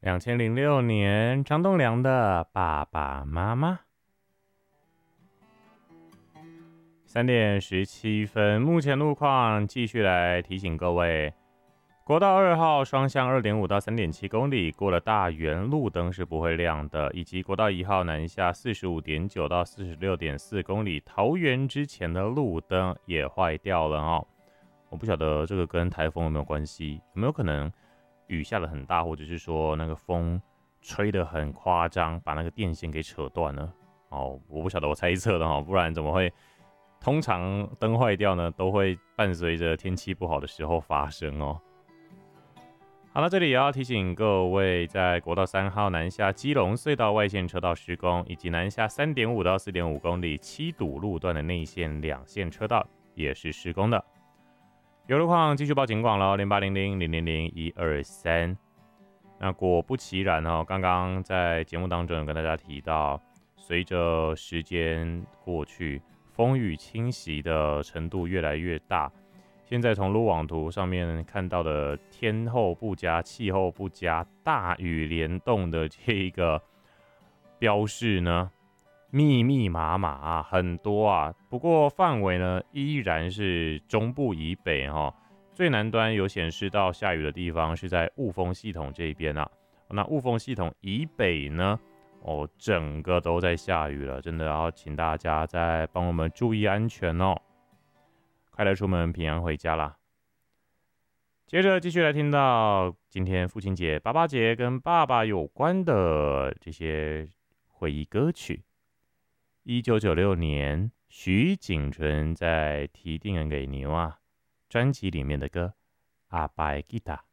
2006年，张栋梁的《爸爸妈妈》。3:17，目前路况继续来提醒各位，国道2号双向2.5到3.7公里，过了大园路灯是不会亮的，以及国道1号南下45.9到46.4公里，桃园之前的路灯也坏掉了哦。我不晓得这个跟台风有没有关系，有没有可能雨下得很大，或者是说那个风吹得很夸张，把那个电线给扯断了哦。我不晓得，我猜测的哦，不然怎么会？通常灯坏掉呢，都会伴随着天气不好的时候发生哦。好了，这里也要提醒各位，在国道3号南下基隆隧道外线车道施工，以及南下3.5到4.5公里7堵路段的内线2线车道也是施工的。有路况继续报警广咯，0800000123。那果不其然哦，刚刚在节目当中有跟大家提到，随着时间过去，风雨侵袭的程度越来越大。现在从路网图上面看到的天候不佳、气候不佳、大雨联动的这一个标示呢，密密麻麻啊，很多啊。不过范围呢依然是中部以北哦。最南端有显示到下雨的地方是在雾峰系统这边啊。那雾峰系统以北呢？整个都在下雨了，真的要请大家再帮我们注意安全哦！快乐出门，平安回家啦！接着继续来听到今天父亲节、爸爸节跟爸爸有关的这些回忆歌曲。1996年，徐锦纯在《提定人给牛》专辑里面的歌《阿爸的吉他》。